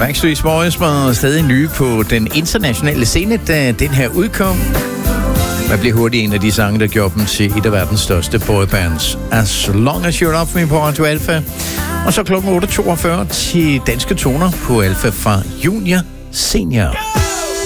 Backstreet Boys var stadig nye på den internationale scene, da den her udkom. Det blev hurtigt en af de sange, der gjorde dem til et af verdens største boybands. As Long As You Love Me på Radio Alpha. Og så klokken 8.42 til Danske Toner på Alpha fra Junior Senior.